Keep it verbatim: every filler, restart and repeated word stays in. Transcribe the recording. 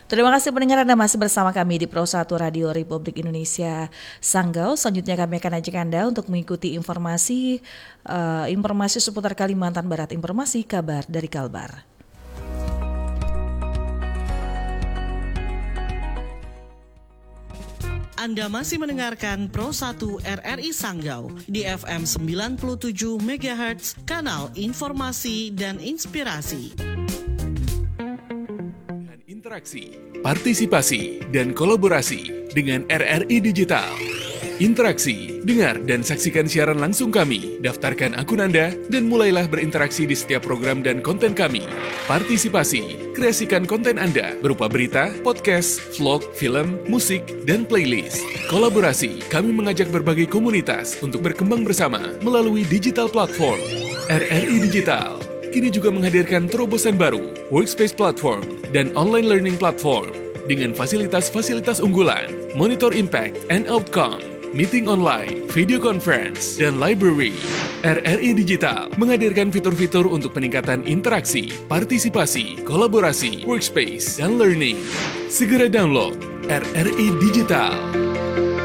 Terima kasih pendengar, Anda masih bersama kami di Pro satu Radio Republik Indonesia Sanggau. Selanjutnya kami akan ajak Anda untuk mengikuti informasi uh, informasi seputar Kalimantan Barat, informasi kabar dari Kalbar. Anda masih mendengarkan Pro satu R R I Sanggau di F M sembilan puluh tujuh megahertz, kanal informasi dan inspirasi. Interaksi, partisipasi, dan kolaborasi dengan R R I Digital. Interaksi, dengar dan saksikan siaran langsung kami, daftarkan akun Anda, dan mulailah berinteraksi di setiap program dan konten kami. Partisipasi, kreasikan konten Anda berupa berita, podcast, vlog, film, musik, dan playlist. Kolaborasi, kami mengajak berbagai komunitas untuk berkembang bersama melalui digital platform. R R I Digital kini juga menghadirkan terobosan baru, workspace platform, dan online learning platform dengan fasilitas-fasilitas unggulan, monitor impact and outcome, meeting online, video conference, dan library. R R I Digital menghadirkan fitur-fitur untuk peningkatan interaksi, partisipasi, kolaborasi, workspace, dan learning. Segera download R R I Digital.